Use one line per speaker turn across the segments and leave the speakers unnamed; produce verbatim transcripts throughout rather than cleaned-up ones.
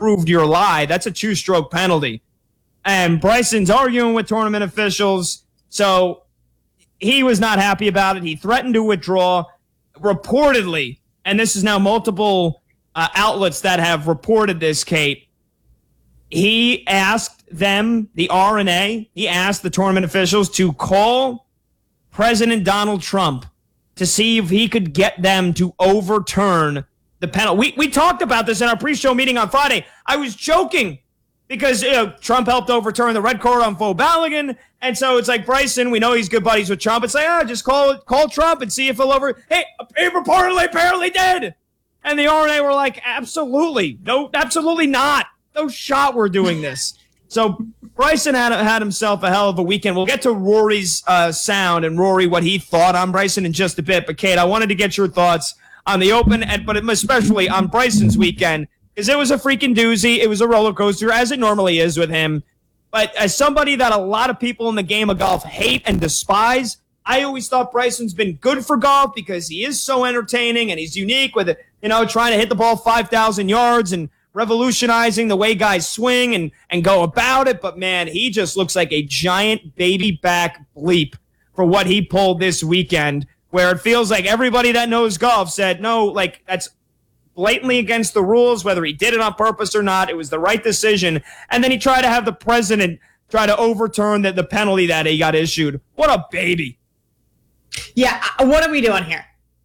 proved your lie. That's a two-stroke penalty. And Bryson's arguing with tournament officials, so he was not happy about it. He threatened to withdraw. Reportedly, and this is now multiple uh, outlets that have reported this, Kate, he asked them, the R N A, he asked the tournament officials to call President Donald Trump to see if he could get them to overturn the penalty. We, we talked about this in our pre-show meeting on Friday. I was joking because you know, Trump helped overturn the red card on Fo Balogun. And so it's like, Bryson, we know he's good buddies with Trump. It's like, ah, just call call Trump and see if he'll over. Hey, he reportedly apparently did. And the R N A were like, absolutely. No, absolutely not. No shot we're doing this. So Bryson had, had himself a hell of a weekend. We'll get to Rory's uh, sound and Rory, what he thought on Bryson in just a bit. But, Kate, I wanted to get your thoughts on the Open, and but especially on Bryson's weekend, because it was a freaking doozy. It was a roller coaster, as it normally is with him. But as somebody that a lot of people in the game of golf hate and despise, I always thought Bryson's been good for golf because he is so entertaining and he's unique with it, you know, trying to hit the ball five thousand yards and revolutionizing the way guys swing and, and go about it. But, man, he just looks like a giant baby back bleep for what he pulled this weekend, where it feels like everybody that knows golf said, no, like, that's blatantly against the rules, whether he did it on purpose or not. It was the right decision. And then he tried to have the president try to overturn the, the penalty that he got issued. What a baby.
Yeah, what are we doing here?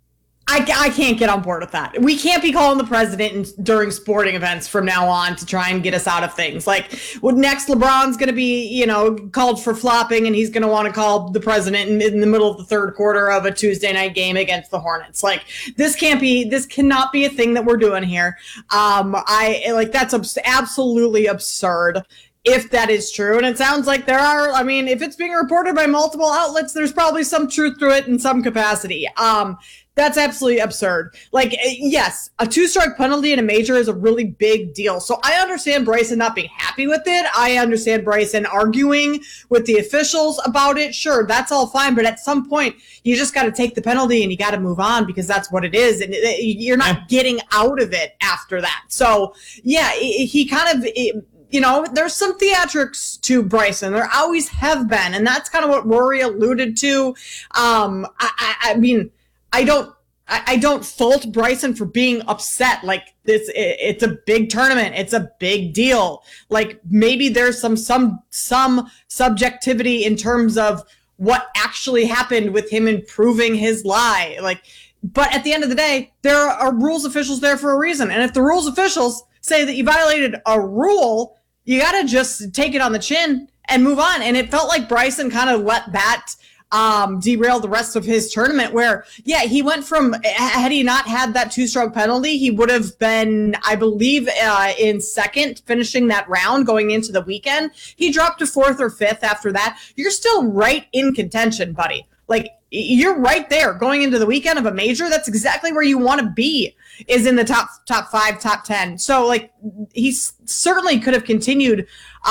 I, I can't get on board with that. We can't be calling the president in, during sporting events from now on to try and get us out of things. Like, well, next LeBron's going to be, you know, called for flopping, and he's going to want to call the president in, in the middle of the third quarter of a Tuesday night game against the Hornets. Like, this can't be, this cannot be a thing that we're doing here. Um, I like that's abs- absolutely absurd. If that is true, and it sounds like there are, I mean, if it's being reported by multiple outlets, there's probably some truth to it in some capacity. Um, that's absolutely absurd. Like, yes, a two-stroke penalty in a major is a really big deal. So I understand Bryson not being happy with it. I understand Bryson arguing with the officials about it. Sure, that's all fine. But at some point, you just got to take the penalty and you got to move on because that's what it is. And you're not getting out of it after that. So, yeah, he kind of... It, you know, there's some theatrics to Bryson. There always have been. And that's kind of what Rory alluded to. Um, I, I, I mean, I don't, I, I don't fault Bryson for being upset. Like this, it, it's a big tournament. It's a big deal. Like maybe there's some, some, some subjectivity in terms of what actually happened with him improving his lie. Like, but at the end of the day, there are rules officials there for a reason. And if the rules officials say that you violated a rule, you got to just take it on the chin and move on. And it felt like Bryson kind of let that um, derail the rest of his tournament where, yeah, he went from, had he not had that two-stroke penalty, he would have been, I believe, uh, in second, finishing that round going into the weekend. He dropped to fourth or fifth after that. You're still right in contention, buddy. Like, you're right there going into the weekend of a major. That's exactly where you want to be, is in the top top five, top ten. So, like, he certainly could have continued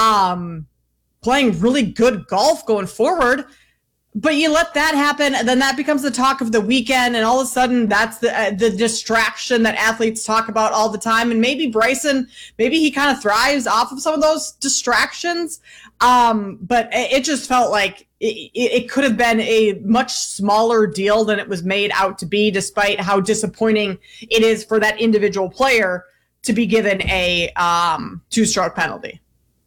um, playing really good golf going forward. But you let that happen, and then that becomes the talk of the weekend, and all of a sudden that's the uh, the distraction that athletes talk about all the time. And maybe Bryson, maybe he kind of thrives off of some of those distractions. Um, but it just felt like it, it could have been a much smaller deal than it was made out to be, despite how disappointing it is for that individual player to be given a um, two-stroke penalty.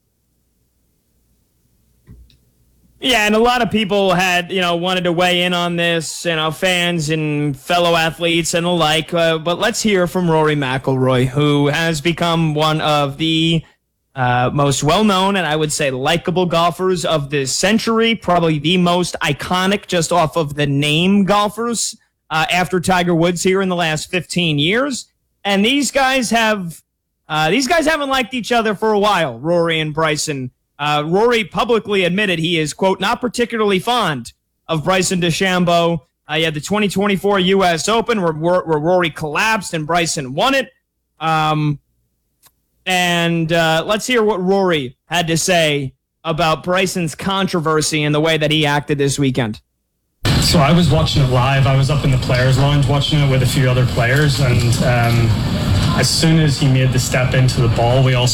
Yeah, and a lot of people had, you know, wanted to weigh in on this, you know, fans and fellow athletes and the like. Uh, but let's hear from Rory McIlroy, who has become one of the uh, most well-known and I would say likable golfers of this century, probably the most iconic just off of the name golfers uh, after Tiger Woods here in the last fifteen years. And these guys have, uh, these guys haven't liked each other for a while, Rory and Bryson. Uh, Rory publicly admitted he is, quote, not particularly fond of Bryson DeChambeau. Uh, he had the twenty twenty-four U S Open where, where Rory collapsed and Bryson won it. Um, and uh, let's hear what Rory had to say about Bryson's controversy and the way that he acted this weekend.
So I was watching it live. I was up in the players' lounge watching it with a few other players. And um, as soon as he made the step into the ball, we all